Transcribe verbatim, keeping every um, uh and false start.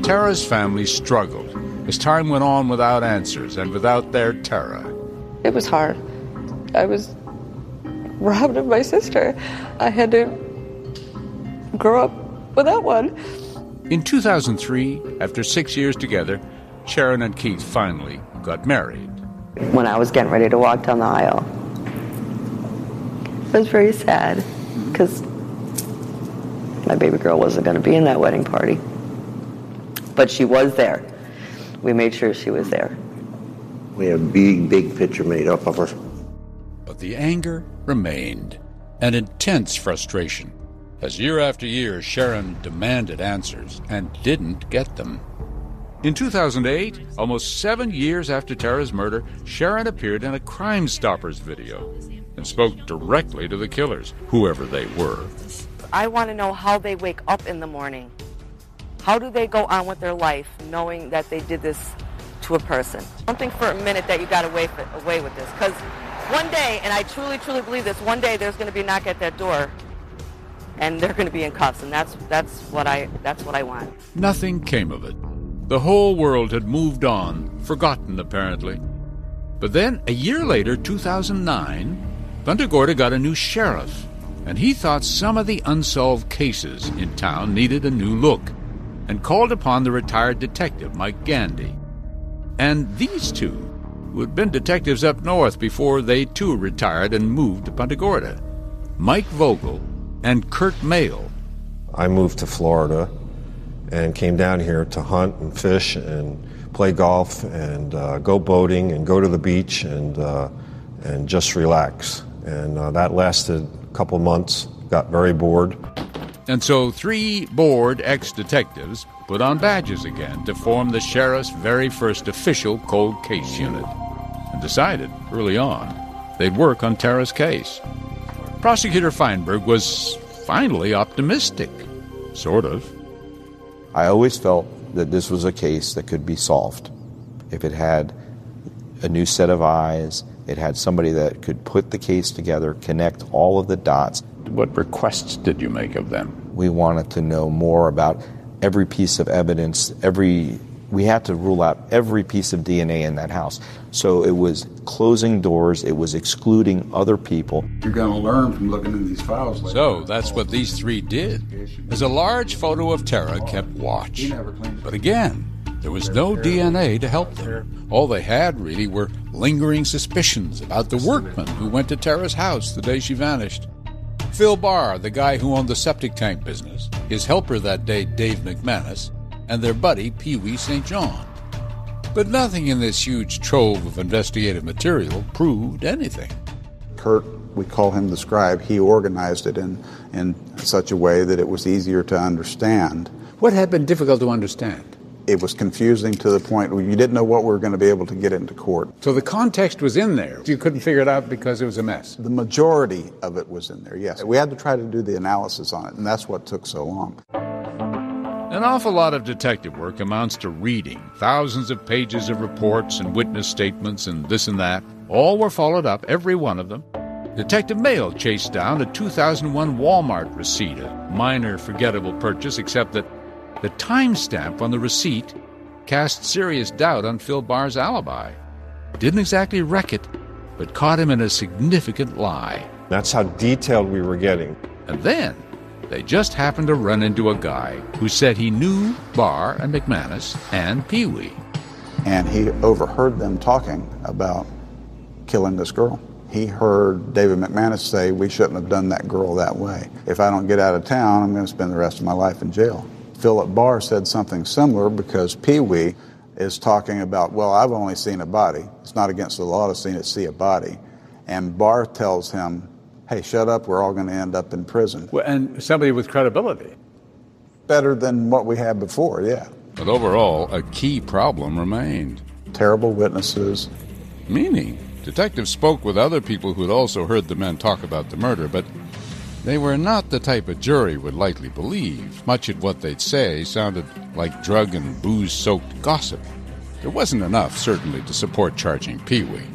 Tara's family struggled as time went on without answers and without their Tara. It was hard. I was robbed of my sister. I had to grow up without one. In two thousand three, after six years together, Sharon and Keith finally got married. When I was getting ready to walk down the aisle, it was very sad because my baby girl wasn't going to be in that wedding party. But she was there. We made sure she was there. We had a big, big picture made up of her. But the anger remained, an intense frustration, as year after year Sharon demanded answers and didn't get them. In two thousand eight, almost seven years after Tara's murder, Sharon appeared in a Crime Stoppers video and spoke directly to the killers, whoever they were. I want to know how they wake up in the morning. How do they go on with their life knowing that they did this to a person? Don't think for a minute that you got away, for, away with this, because one day, and I truly, truly believe this, one day there's going to be a knock at that door, and they're going to be in cuffs, and that's that's what I that's what I want. Nothing came of it. The whole world had moved on, forgotten apparently. But then, a year later, two thousand nine, Punta Gorda got a new sheriff, and he thought some of the unsolved cases in town needed a new look, and called upon the retired detective Mike Gandy. And these two, who had been detectives up north before they too retired and moved to Punta Gorda, Mike Vogel and Kurt Mayle. I moved to Florida and came down here to hunt and fish and play golf and uh, go boating and go to the beach and uh, and just relax. And uh, that lasted a couple months, got very bored. And so three bored ex-detectives put on badges again to form the sheriff's very first official cold case unit, and decided early on they'd work on Tara's case. Prosecutor Feinberg was finally optimistic, sort of. I always felt that this was a case that could be solved if it had a new set of eyes, it had somebody that could put the case together, connect all of the dots. What requests did you make of them? We wanted to know more about every piece of evidence, every we had to rule out every piece of D N A in that house. So it was closing doors, it was excluding other people. You're going to learn from looking in these files later. So that's what these three did. As a large photo of Tara kept watch. But again, there was no D N A to help them. All they had, really, were lingering suspicions about the workman who went to Tara's house the day she vanished. Phil Barr, the guy who owned the septic tank business, his helper that day, Dave McManus, and their buddy, Pee Wee Saint John. But nothing in this huge trove of investigative material proved anything. Kurt, we call him the scribe, he organized it in, in such a way that it was easier to understand. What had been difficult to understand? It was confusing to the point where you didn't know what we were going to be able to get into court. So the context was in there. You couldn't figure it out because it was a mess. The majority of it was in there, yes. We had to try to do the analysis on it, and that's what took so long. An awful lot of detective work amounts to reading thousands of pages of reports and witness statements and this and that. All were followed up, every one of them. Detective Mayle chased down a two thousand one Walmart receipt, a minor forgettable purchase, except that the timestamp on the receipt cast serious doubt on Phil Barr's alibi. Didn't exactly wreck it, but caught him in a significant lie. That's how detailed we were getting. And then they just happened to run into a guy who said he knew Barr and McManus and Pee Wee. And he overheard them talking about killing this girl. He heard David McManus say, we shouldn't have done that girl that way. If I don't get out of town, I'm going to spend the rest of my life in jail. Philip Barr said something similar because Pee Wee is talking about, well, I've only seen a body. It's not against the law to see, to see a body. And Barr tells him, hey, shut up, we're all going to end up in prison. Well, and somebody with credibility. Better than what we had before, yeah. But overall, a key problem remained. Terrible witnesses. Meaning, detectives spoke with other people who had also heard the men talk about the murder, but they were not the type a jury would likely believe. Much of what they'd say sounded like drug and booze-soaked gossip. There wasn't enough, certainly, to support charging Pee Wee.